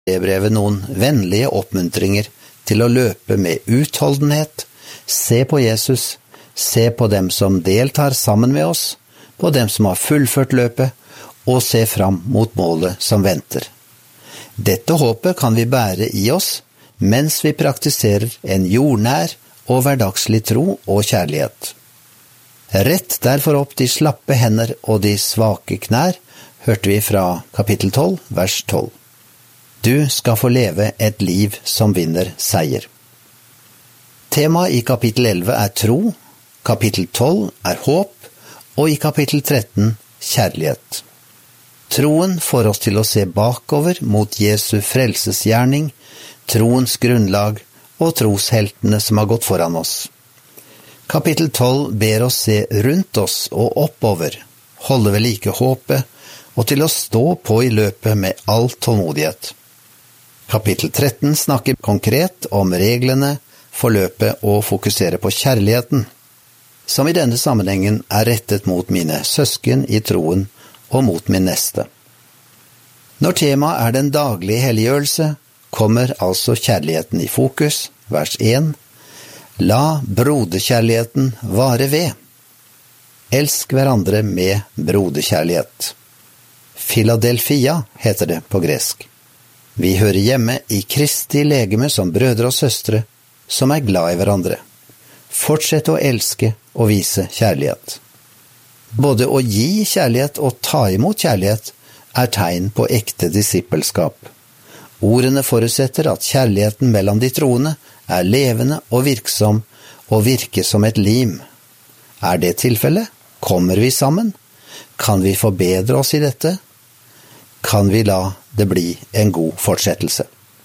brevet noen vennlige oppmuntringer til å løpe med utholdenhet, se på Jesus, se på dem som deltar sammen med oss, på dem som har fullført løpet, og se fram mot målet som venter. Dette håpet kan vi bære i oss, mens vi praktiserer en jordnær og hverdagslig tro og kjærlighet. Rett derfor opp de slappe hender og de svake knær, hørte vi fra kapittel 12, vers 12. Du skal få leve et liv som vinner seier. Temaet i kapittel 11 er tro, kapittel 12 er håp, og i kapittel 13 kjærlighet. Troen får oss til å se bakover mot Jesu frelsesgjerning, troens grunnlag og trosheltene som har gått foran oss. Kapittel 12 ber oss se rundt oss og oppover, holde ved like håpet, og til å stå på i løpet med all tålmodighet. Kapittel 13 snakker konkret om reglene for løpet og fokuserer på kjærligheten, som i denne sammenhengen er rettet mot mine søsken i troen og mot min neste. Når temaet er den daglige helliggjørelse, kommer altså kjærligheten i fokus, vers 1. La broderkjærligheten vare ved. Elsk hverandre med broderkjærlighet. Philadelphia heter det på gresk. Vi hører hjemme i Kristi legeme som brødre og søstre, som er glad i hverandre. Fortsett å elske og vise kjærlighet. Både å gi kjærlighet og ta imot kjærlighet er tegn på ekte disippelskap. Ordene forutsetter at kjærligheten mellom de troende er levende og virksom og virker som et lim. Er det tilfellet? Kommer vi sammen? Kan vi forbedre oss i dette? Kan vi la det bli en god fortsettelse?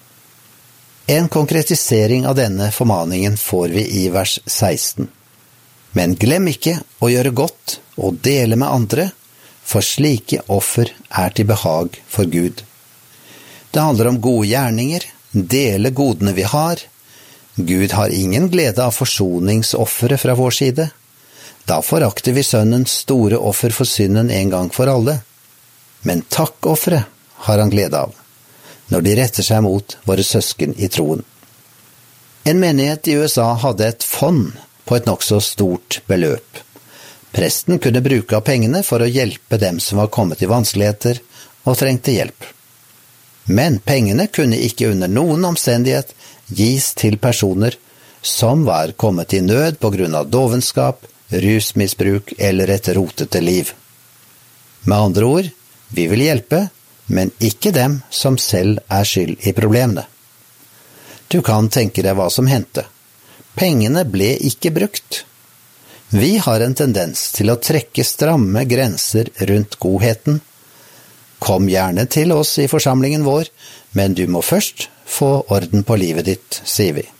En konkretisering av denne formaningen får vi i vers 16. Men glem ikke å gjøre godt og dele med andre, for slike offer er til behag for Gud. Det handler om gode gjerninger, dele godene vi har. Gud har ingen glede av forsoningsoffere fra vår side. Da forakter vi sønnens store offer for synden en gang for alle. Men takkoffere har han glede av, når de retter seg mot våre søsken i troen. En menighet i USA hadde et fond på et nokså stort beløp. Presten kunne bruke av pengene for å hjelpe dem som var kommet i vanskeligheter og trengte hjelp. Men pengene kunne ikke under noen omstendighet gis til personer som var kommet i nød på grunn av dovenskap, rusmisbruk eller et rotete liv. Med andre ord, vi vil hjelpe, men ikke dem som selv er skyld i problemene. Du kan tenke deg hva som hendte. Pengene ble ikke brukt. Vi har en tendens til å trekke stramme grenser rundt godheten. Kom gjerne til oss i forsamlingen vår, men du må først få orden på livet ditt, sier vi.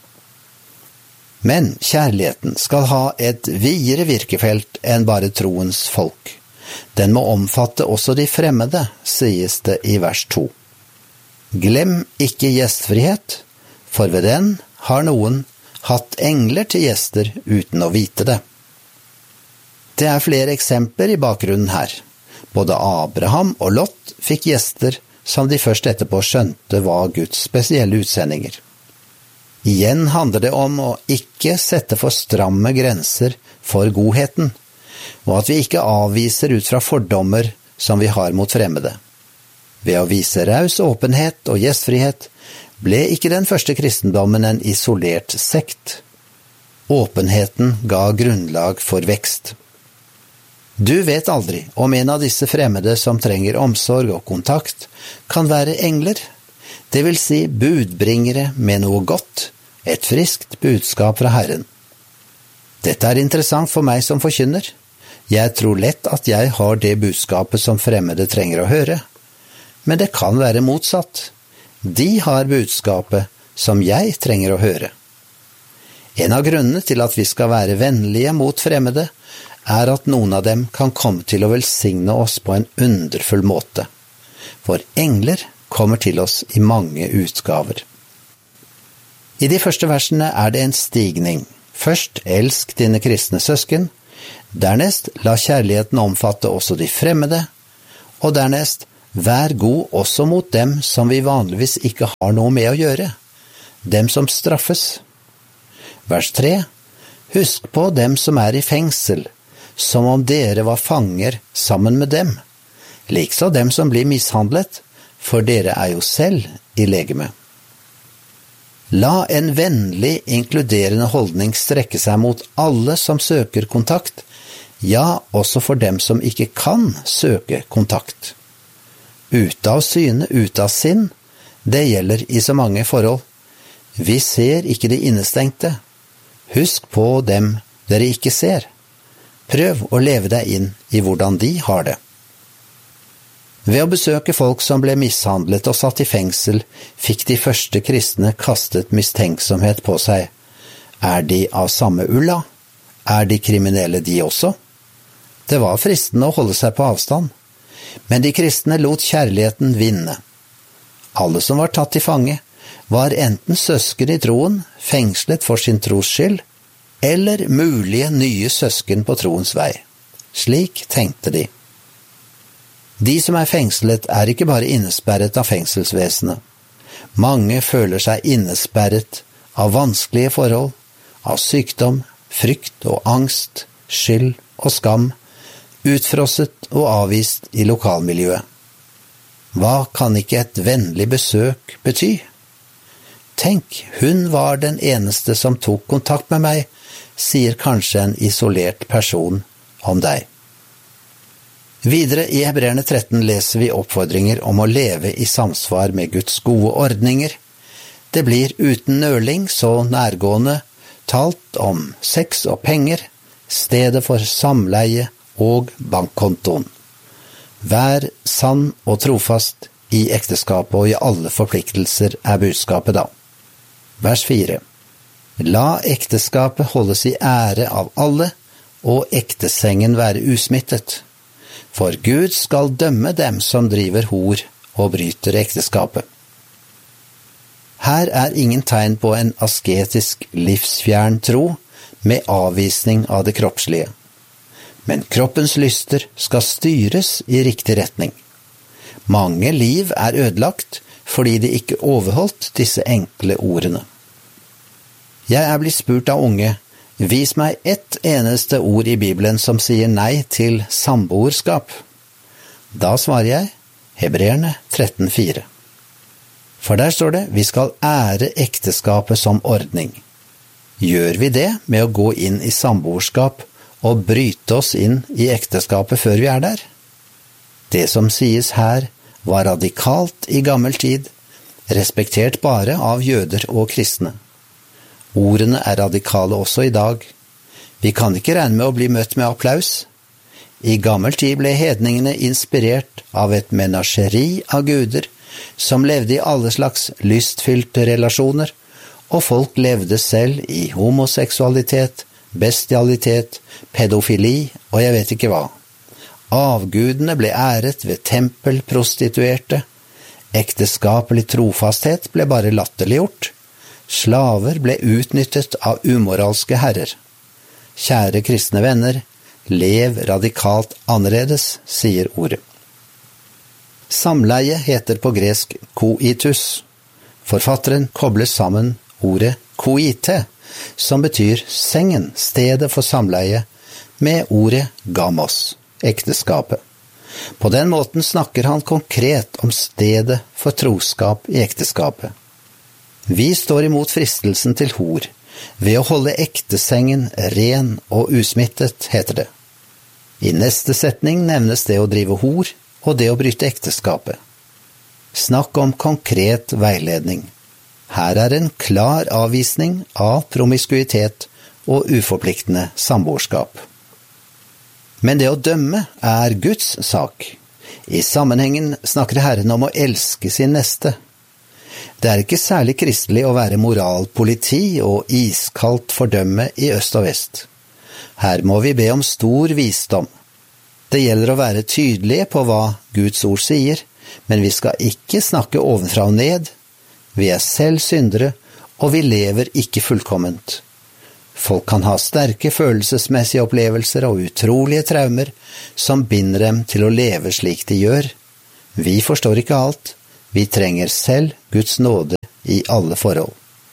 Men kjærligheten skal ha et videre virkefelt enn bare troens folk. Den må omfatte også de fremmede, sies det i vers 2. Glem ikke gjestfrihet, for ved den har noen hatt engler til gjester uten å vite det. Det er flere eksempler i bakgrunnen her. Både Abraham og Lot fikk gjester som de først etterpå skjønte var Guds spesielle utsendinger. Igjen handler det om å ikke sette for stramme grenser for godheten, og at vi ikke avviser ut fra fordommer som vi har mot fremmede. Ved å vise raus åpenhet og gjestfrihet ble ikke den første kristendommen en isolert sekt. Åpenheten ga grunnlag for vekst. Du vet aldri om en av disse fremmede som trenger omsorg og kontakt kan være engler, det vil si budbringere med noe godt, et friskt budskap fra Herren. Dette er interessant for meg som forkynner. Jeg tror lett at jeg har det budskapet som fremmede trenger å høre, men det kan være motsatt. De har budskapet som jeg trenger å høre. En av grunnene til at vi skal være vennlige mot fremmede, er at noen av dem kan komme til å velsigne oss på en underfull måte. For engler kommer til oss i mange utgaver. I de første versene er det en stigning. Først elsk dine kristne søsken, dernest la kjærligheten omfatte også de fremmede, og dernest Vær god også mot dem som vi vanligvis ikke har noe med å gjøre, dem som straffes. Vers 3. Husk på dem som er i fengsel, som om dere var fanger sammen med dem, likså dem som blir mishandlet, for dere er jo selv i legeme. La en vennlig, inkluderende holdning strekke seg mot alle som søker kontakt, ja, også for dem som ikke kan søke kontakt. Ute av syne, ute av sinn, det gjelder i så mange forhold. Vi ser ikke de innestengte. Husk på dem dere ikke ser. Prøv å leve deg inn i hvordan de har det. Ved å besøke folk som ble mishandlet og satt i fengsel, fikk de første kristne kastet mistenksomhet på seg. Er de av samme ulla? Er de kriminelle de også? Det var fristende å holde seg på avstand, men de kristne lot kjærligheten vinne. Alle som var tatt til fange, var enten søsken i troen, fengslet for sin tros skyld, eller mulige nye søsken på troens vei. Slik tenkte de. De som er fengslet er ikke bare innesperret av fengselsvesenet. Mange føler seg innesperret av vanskelige forhold, av sykdom, frykt og angst, skyld og skam, utfrosset og avvist i lokalmiljøet. Hva kan ikke et vennlig besøk bety? Tenk, hun var den eneste som tok kontakt med meg, sier kanskje en isolert person om deg. Videre i Hebreerne 13 leser vi oppfordringer om å leve i samsvar med Guds gode ordninger. Det blir uten nøling så nærgående talt om sex og penger, stedet for samleie og bankkontoen. Vær sann og trofast i ekteskapet og i alle forpliktelser er budskapet da. Vers 4. La ekteskapet holdes i ære av alle, og ektesengen være usmittet. For Gud skal dømme dem som driver hor og bryter ekteskapet. Her er ingen tegn på en asketisk livsfjern tro med avvisning av det kroppslige. Men kroppens lyster skal styres i riktig retning. Mange liv er ødelagt fordi de ikke overholdt disse enkle ordene. Jeg er blitt spurt av unge, vis meg ett eneste ord i Bibelen som sier nei til samboerskap. Da svarer jeg, Hebreerne 13,4. For der står det, vi skal ære ekteskapet som ordning. Gjør vi det med å gå inn i samboerskap og bryte oss inn i ekteskapet før vi er der? Det som sies her var radikalt i gammel tid, respektert bare av jøder og kristne. Ordene er radikale også i dag. Vi kan ikke regne med å bli møtt med applaus. I gammel tid ble hedningene inspirert av et menasjeri av guder, som levde i alle slags lystfylte relasjoner, og folk levde selv i homoseksualitet, bestialitet, pedofili og jeg vet ikke hva. Avgudene ble æret ved tempelprostituerte. Ekteskapelig trofasthet ble bare latterliggjort. Slaver ble utnyttet av umoralske herrer. Kjære kristne venner, lev radikalt annerledes, sier ordet. Samleie heter på gresk koitus. Forfatteren kobler sammen ordet koite, som betyr sengen, stedet for samleie, med ordet gamos, ekteskapet. På den måten snakker han konkret om stedet for troskap i ekteskapet. Vi står imot fristelsen til hor, ved å holde ektesengen ren og usmittet, heter det. I neste setning nevnes det å drive hor og det å bryte ekteskapet. Snakk om konkret veiledning. Her er en klar avvisning av promiskuitet og uforpliktende samboerskap. Men det å dømme er Guds sak. I sammenhengen snakker Herren om å elske sin neste. Det er ikke særlig kristelig å være moralpoliti og iskaldt fordømme i øst og vest. Her må vi be om stor visdom. Det gjelder å være tydelige på hva Guds ord sier, men vi skal ikke snakke ovenfra og ned. Vi er selv syndere, og vi lever ikke fullkomment. Folk kan ha sterke følelsesmessige opplevelser og utrolige traumer som binder dem til å leve slik de gjør. Vi forstår ikke alt, vi trenger selv Guds nåde i alle forhold.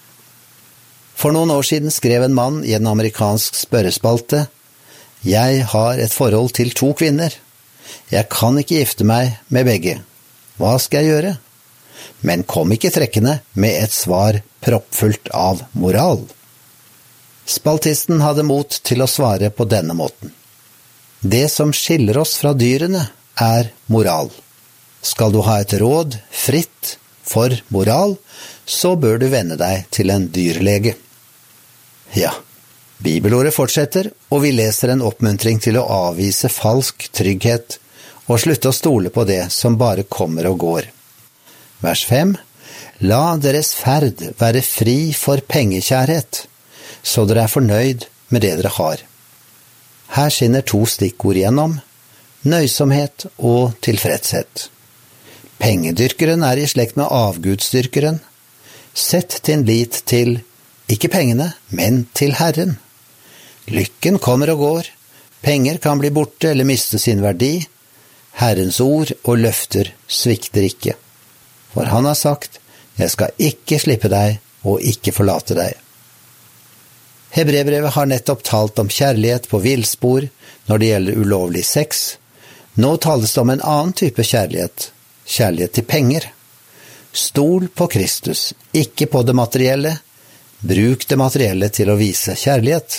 For noen år siden skrev en mann i en amerikansk spørrespalte: «Jeg har et forhold til 2 kvinner. Jeg kan ikke gifte meg med begge. Hva skal jeg gjøre?» Men kom ikke trekkende med et svar proppfullt av moral. Spaltisten hadde mot til å svare på denne måten: «Det som skiller oss fra dyrene er moral. Skal du ha et råd fritt for moral, så bør du vende deg til en dyrlege.» Ja, bibelordet fortsetter, og vi leser en oppmuntring til å avvise falsk trygghet og slutte å stole på det som bare kommer og går. Vers 5: «La deres ferd være fri for pengekjærhet, så dere er fornøyd med det dere har.» Her skinner 2 stikkord igjennom: nøysomhet og tilfredshet. Pengedyrkeren er i slekt med avgudsdyrkeren. Sett din lit til, ikke pengene, men til Herren. Lykken kommer og går, penger kan bli borte eller miste sin verdi. Herrens ord og løfter svikter ikke. For han har sagt: «Jeg skal ikke slippe deg og ikke forlate deg.» Hebreerbrevet har nettopp talt om kjærlighet på villspor når det gjelder ulovlig sex. Nå tales det om en annen type kjærlighet, kjærlighet til penger. Stol på Kristus, ikke på det materielle. Bruk det materielle til å vise kjærlighet.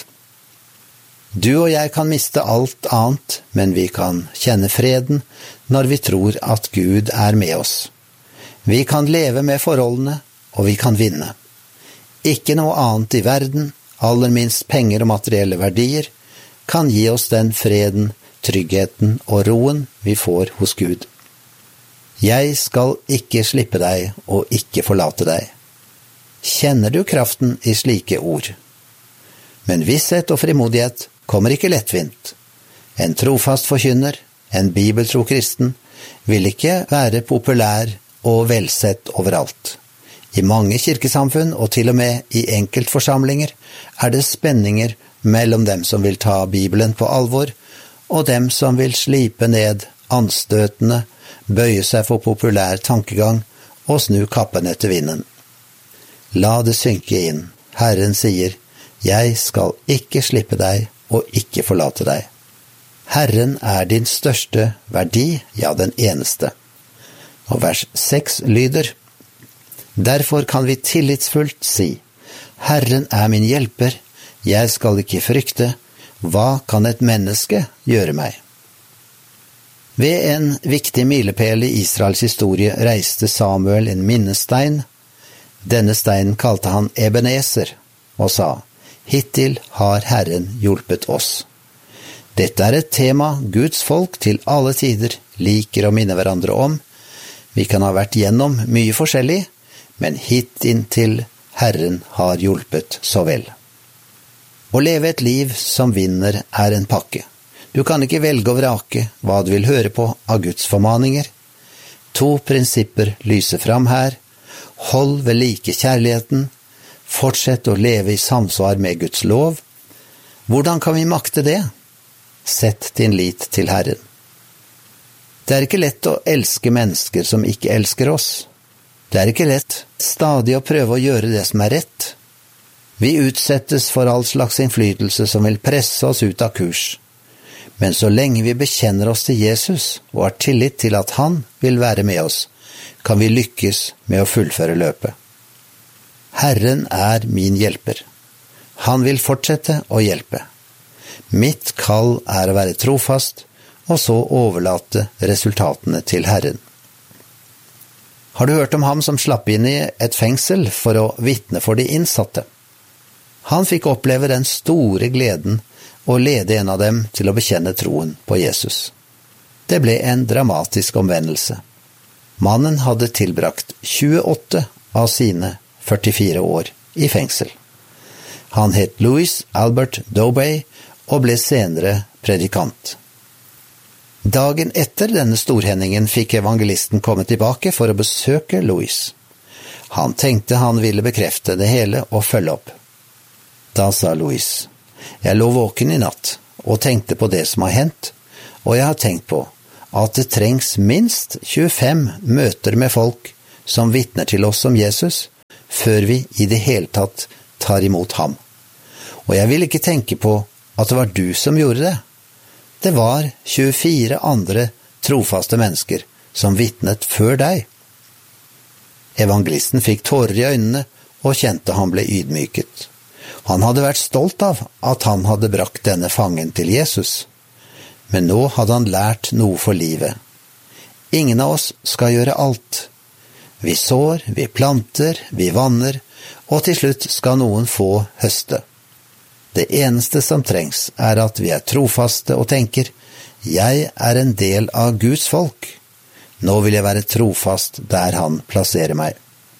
Du og jeg kan miste alt annet, men vi kan kjenne freden når vi tror at Gud er med oss. Vi kan leve med forholdene, og vi kan vinne. Ikke noe annet i verden, aller minst penger og materielle verdier, kan gi oss den freden, tryggheten og roen vi får hos Gud. Jeg skal ikke slippe deg og ikke forlate deg. Kjenner du kraften i slike ord? Men visshet og frimodighet kommer ikke lettvint. En trofast forkynner, en bibeltro kristen, vil ikke være populær og velsett overalt. I mange kirkesamfunn, og til og med i enkeltforsamlinger, er det spenninger mellom dem som vil ta Bibelen på alvor, og dem som vil slipe ned anstøtene, bøye seg for populær tankegang og snu kappen etter vinden. La det synke inn. Herren sier: «Jeg skal ikke slippe deg og ikke forlate deg.» Herren er din største verdi, ja, den eneste. Og vers 6 lyder: «Derfor kan vi tillitsfullt si: Herren er min hjelper, jeg skal ikke frykte. Hva kan et menneske gjøre meg?» Ved en viktig milepæl i Israels historie reiste Samuel en minnestein. Denne steinen kalte han Ebenezer, og sa: «Hittil har Herren hjulpet oss.» Dette er et tema Guds folk til alle tider liker å minne hverandre om. Vi kan ha vært gjennom mye forskjellig, men hittil Herren har hjulpet så vel. Å leve et liv som vinner er en pakke. Du kan ikke velge og vrake hva du vil høre på av Guds formaninger. 2 prinsipper lyser fram her. Hold ved like kjærligheten. Fortsett å leve i samsvar med Guds lov. Hvordan kan vi makte det? Sett din lit til Herren. Det er ikke lett å elske mennesker som ikke elsker oss. Det er ikke lett stadig å prøve å gjøre det som er rett. Vi utsettes for all slags innflytelse som vil presse oss ut av kurs. Men så lenge vi bekjenner oss til Jesus og har tillit til at han vil være med oss, kan vi lykkes med å fullføre løpet. Herren er min hjelper. Han vil fortsette å hjelpe. Mitt kall er å være trofast, og så overlate resultatene til Herren. Har du hørt om ham som slapp inn i et fengsel for å vitne for de innsatte? Han fikk oppleve den store gleden å lede en av dem til å bekjenne troen på Jesus. Det ble en dramatisk omvendelse. Mannen hadde tilbrakt 28 av sine 44 år i fengsel. Han het Louis Albert Dobey og ble senere predikant. Dagen etter denne storhendingen fikk evangelisten komme tilbake for å besøke Louis. Han tenkte han ville bekrefte det hele og følge opp. Da sa Louis: «Jeg lå våken i natt og tenkte på det som har hendt, og jeg har tenkt på at det trengs minst 25 møter med folk som vitner til oss om Jesus, før vi i det hele tatt tar imot ham. Og jeg vil ikke tenke på at det var du som gjorde det. Det var 24 andre trofaste mennesker som vitnet før deg. Evangelisten fikk tårer i øynene og kjente han ble ydmyket. Han hadde vært stolt av at han hadde brakt denne fangen til Jesus, men nå hadde han lært noe for livet. Ingen av oss skal gjøre alt. Vi sår, vi planter, vi vanner, og til slutt skal noen få høste. Det eneste som trengs er at vi er trofaste og tenker, jeg er en del av Guds folk. Nå vil jeg være trofast der han plasserer meg.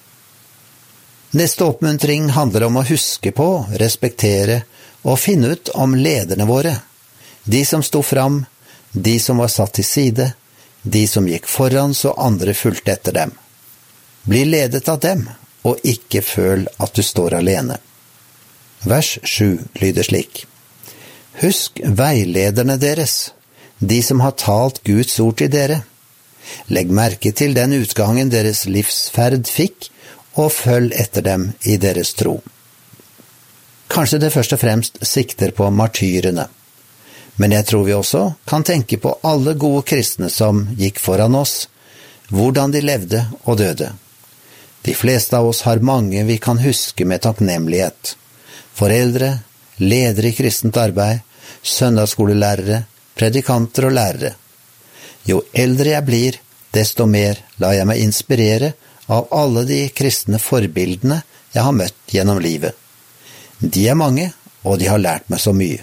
Neste oppmuntring handler om å huske på, respektere og finne ut om lederne våre. De som sto fram, de som var satt til side, de som gikk foran så andre fulgte etter dem. Bli ledet av dem, og ikke føl at du står alene. Vers 7 lyder slik: Husk veilederne deres, de som har talt Guds ord til dere. Legg merke til den utgangen deres livsferd fikk, og følg etter dem i deres tro. Kanskje det først og fremst sikter på martyrene, men jeg tror vi også kan tenke på alle gode kristne som gikk foran oss, hvordan de levde og døde. De fleste av oss har mange vi kan huske med takknemlighet. Foreldre, ledere i kristent arbeid, søndagsskolelærere, predikanter og lærere. Jo eldre jeg blir, desto mer lar jeg meg inspirere av alle de kristne forbildene jeg har møtt gjennom livet. De er mange, og de har lært meg så mye.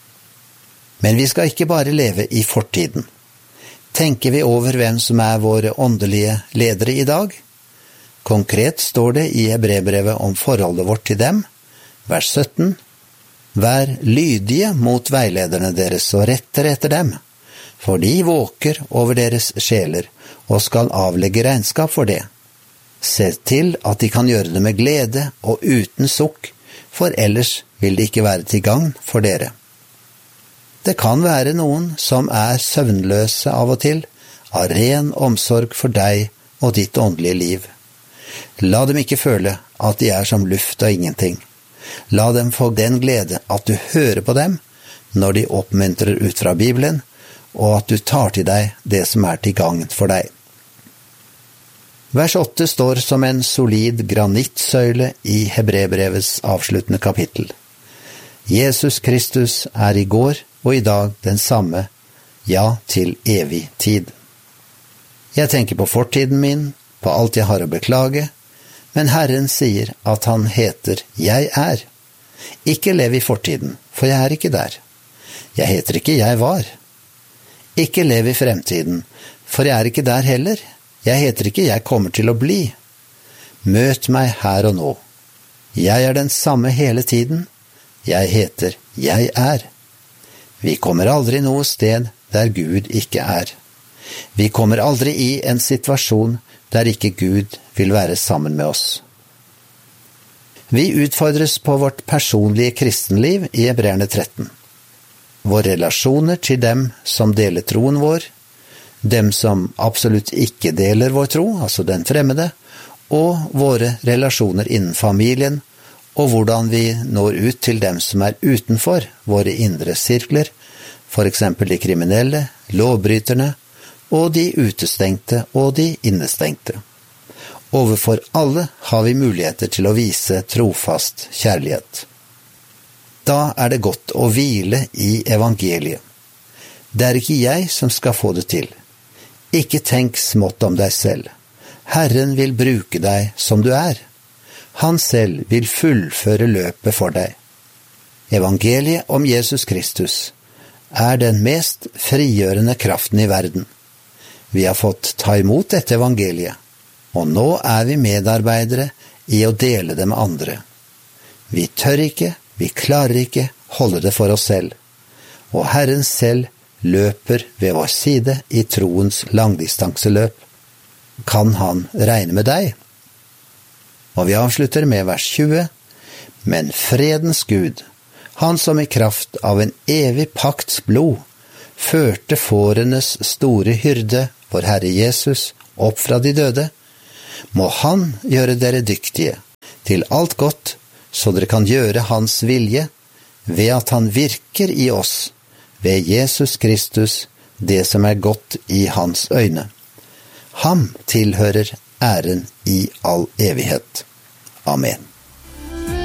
Men vi skal ikke bare leve i fortiden. Tenker vi over hvem som er våre åndelige ledere i dag? Konkret står det i Hebreerbrevet om forholdet vårt til dem, vers 17, Vær lydige mot veilederne deres og retter etter dem, for de våker over deres sjeler og skal avlegge regnskap for det. Se til at de kan gjøre det med glede og uten sukk, for ellers vil det ikke være til gagn for dere. Det kan være noen som er søvnløse av og til, av ren omsorg for deg og ditt åndelige liv. La dem ikke føle at de er som luft og ingenting. La dem få den glede at du hører på dem når de oppmuntrer ut fra Bibelen, og at du tar til deg det som er til gagn for deg. Vers 8 står som en solid granittsøyle i Hebreerbrevets avsluttende kapittel. Jesus Kristus er i går og i dag den samme, ja, til evig tid. Jeg tenker på fortiden min, på alt jeg har å beklage, men Herren sier at han heter Jeg er. Ikke lev i fortiden, for jeg er ikke der. Jeg heter ikke Jeg var. Ikke lev i fremtiden, for jeg er ikke der heller. Jeg heter ikke Jeg kommer til å bli. Møt meg her og nå. Jeg er den samme hele tiden. Jeg heter Jeg er. Vi kommer aldri noe sted der Gud ikke er. Vi kommer aldri i en situasjon der ikke Gud vil være sammen med oss. Vi utfordres på vårt personlige kristenliv i Hebreerne 13. Våre relasjoner til dem som deler troen vår, dem som absolutt ikke deler vår tro, altså den fremmede, og våre relasjoner innen familien, og hvordan vi når ut til dem som er utenfor våre indre sirkler, for eksempel de kriminelle, lovbryterne, og de utestengte og de innestengte. Overfor alle har vi muligheter til å vise trofast kjærlighet. Da er det godt å hvile i evangeliet. Det er ikke jeg som skal få det til. Ikke tenk smått om deg selv. Herren vil bruke deg som du er. Han selv vil fullføre løpet for deg. Evangeliet om Jesus Kristus er den mest frigjørende kraften i verden. Vi har fått ta imot dette evangeliet, og nå er vi medarbeidere i å dele det med andre. Vi tør ikke, vi klarer ikke holde det for oss selv, og Herren selv løper ved vår side i troens langdistanseløp. Kan han regne med deg? Og vi avslutter med vers 20. Men fredens Gud, han som i kraft av en evig pakts blod førte fårenes store hyrde, vår Herre Jesus, opp fra de døde, må han gjøre dere dyktige til alt godt, så dere kan gjøre hans vilje, ved at han virker i oss, ved Jesus Kristus, det som er godt i hans øyne. Ham tilhører æren i all evighet. Amen.